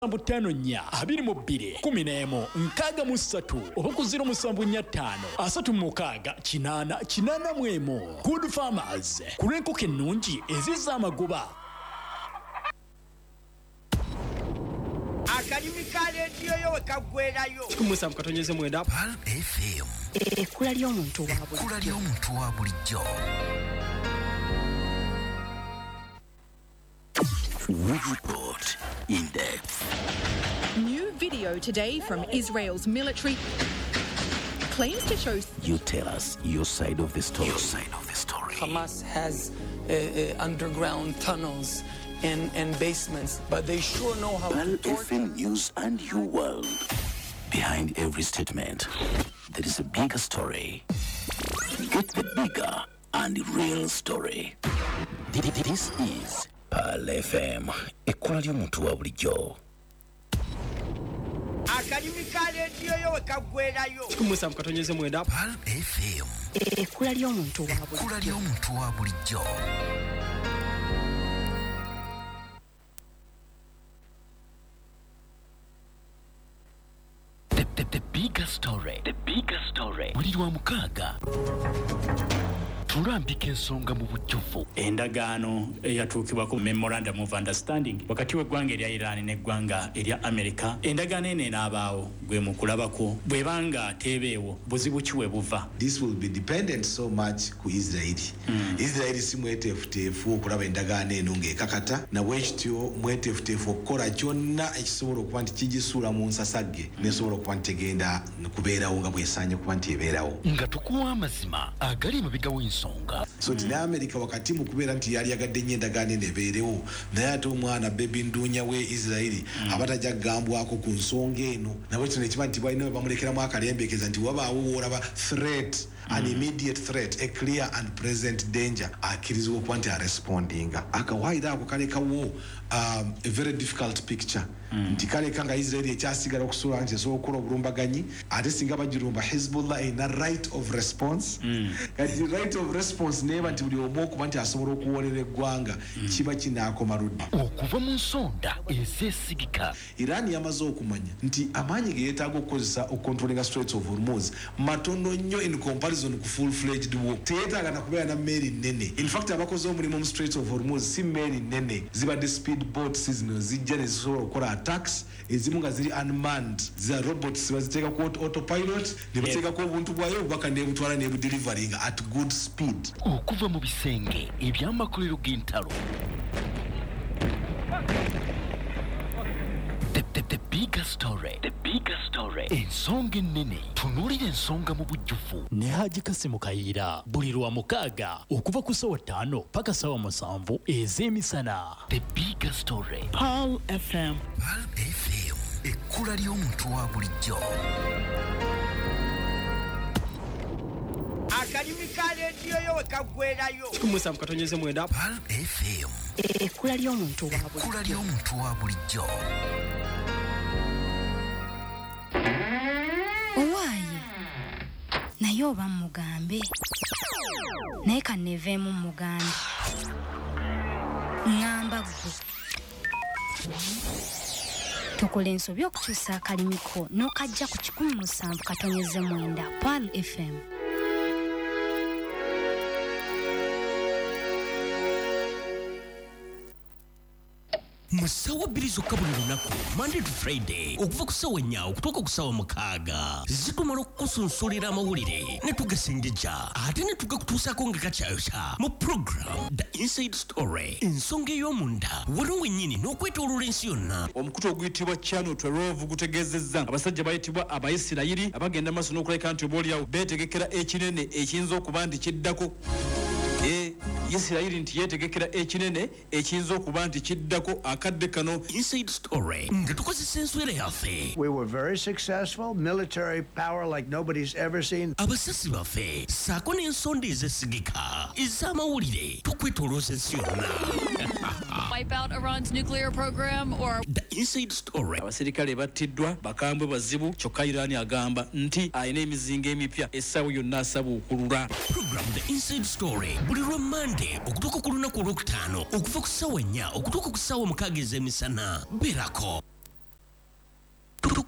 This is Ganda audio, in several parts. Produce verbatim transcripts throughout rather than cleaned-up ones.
Mbutano nya abiri mu bbiri kumi n'emu nkaaga mu ssatu oba ku ziro musanvu nnya ttaano asatu mu mukaaga kinaana kinaana mu emu. Good Farmers ku lw'enkoko ennungi ezizza amagoba. Akadimi ka leediyo yo we kaggwerayo kumusanvu katonyeze mwenda Pal F M ekkula ly'omuntu wa bulijjo ekkula ly'omuntu wa bulijjo. Report in depth. New video today from Israel's military claims to show. You tell us your side of the story. Your side of the story. Hamas has uh, uh, underground tunnels and, and basements, but they sure know how Pal to torture. F M News and your world. Behind every statement, there is a bigger story. Get the bigger and real story. This is Pal F M, ekkula ly'omuntu wa bulijjo. Akadimi ka leediyo yo we kaggwerayo kumusanvu katonyeze mwenda Pal F M, ekkula ly'omuntu wa bulijjo ekkula ly'omuntu wa bulijjo. The, the, the bigger story. The bigger story. Buli lwa mukaaga. Tulambika ensonga mu bujjuvu. Endagaano eyatuukibwako memorandum of understanding wakati w'eggwanga erya Iran n'eggwanga erya America. Endagaano eno enaabaawo gwe mu kulabako bw'ebanga teebeewo buzibu ki we buva. This will be dependent so much ku Israel. Mm. Israel si mweteefuteefu okulaba endagaano eno ng'ekakata na bwekityo mweteefuteefu okukola kyonna ekisobola okuba nti kigisuula mu nsasagge nesobola okuba nti tegenda kubeerawo nga bwesaanye okuba nti ebeerawo. Nga tukuwa amazima agali emabega w'ensonga. So tina America wakati mu kubeera nti yali yagadde nnyo endagaano eno ebeerewo naye ate omwana bebi nduunya we Israeli mm. abatajja kugambwako ku nsonga eno nabwe kino ekiba nti balina we bamulekeramu akalembeekeza nti wabaawo woolaba threat mm. an immediate threat a clear and present danger akkirizibwa okuba nti arespondinga akawaayiro ako kalekawo um, a very difficult picture mm. nti kaleka nga Israeli ekyasigala okusobola nti esobola okukola obulumbaganyi ate singa bagirumba Hezbollah ena right of response mm. kati right of response neba nti buli omu okuba nti asobola okuwolera eggwanga mm. kiba kinaakoma ludde okuva mu nsonda ezeesigika. Iran yamaze okumanya nti amaanyi ge yeetaaga okukozesa okukontrolinga Straits of Hormuz matono nnyo in comparison ku full fledged war. Teyeetaaga na kubeera na mmeeri nnene. In fact abakoze omulimu mu Straits of Hormuz si mmeeri nnene zibadde speed boats zino zijja ne zisobola okukola attacks ezimu nga ziri unmanned za robots baziteeka ku autopilot ne bateekako obuntu bwayo obubaka ne butwala ne budeliverying at good speed. Okuva mu bisenge eby'amakolero g'entalo. The, the, the bigger story. The bigger story. Ensonga ennene. Tunuulira ensonga mu bujjuvu. Ne Haji Kasimu Kayiira buli lwa mukaaga okuva ku ssaawa ttaano paka ssaawa musanvu ez'emisana. The bigger story. Pal F M. Pal F M. Ekkula ly'omuntu wa bulijjo. Akadimi ka leediyo yo we kaggwerayo kumusanvu katonyeze mwenda Pal F M. ekkula ly'omuntu wa bulijjo Ekkula ly'omuntu wa bulijjo. owaaye naye oba mugambe naye kanneeveemu mugambe ŋŋamba ggwe tukola ensobi okukyusa akalimi ko n'okajja ku kikumi musanvu katonyeze mwenda Pal F M. Musawa bbiri zokka buli lunaku Monday to Friday okuva ku ssaawa ennya okutuuka ku ssaawa mukaaga zitumala okukusunsulira amawulire ne tugasengejja ate ne tugakutuusaako nga kakyayokya mu program The Inside Story ensonga ey'omunda waliwo wennyini n'okwetooloola ensi yonna. Omukutu oguyitibwa Channel twelve gutegeezezza abasajja bayitibwa Abayisirayiri abagenda maaso n'okulabika nti oboolyawo beetegekera ekinene ekiyinza okuba nti kiddako. Eh, Isirayiri nti yeetegekera ekinene ekiyinza okuba nti kiddako akadde kano. Inside Story nga tukozesa enswera yaffe. We were very successful, military power like nobody's ever seen. Abasasi baffe saako n'ensonda ezesigika ez'amawulire tukwetolooza ensi yonna. Wipe out Iran's nuclear program or The Inside Story. Abasirikale battiddwa bakambwe bazibu kyokka Iran agamba nti ayina emizinga emipya essaawa yonna asabuukulula. Program The Inside Story buli lwa Monday okutuuka ku lunaku olwokutaano okuva ku ssaawa ennya okutuuka ku ssaawa mukaaga ez'emisana. Berako.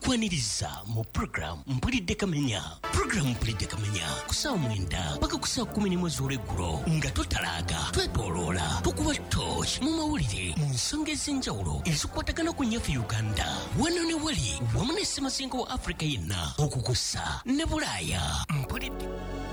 tukwaniriza mu program mpulidde kamenya. Program mpulidde kamenya kusaa mwenda paka kusaa kumi n'imwe z'olweggulo nga totalaaga twetooloola tukuba torch mu mawulire mu nsonga ez'enjawulo ezikwatagana ku nnyaffe Uganda wano ne wali wamu ne Ssemazinga wa Africa yenna okukusa ne Bulaaya. Mpulidde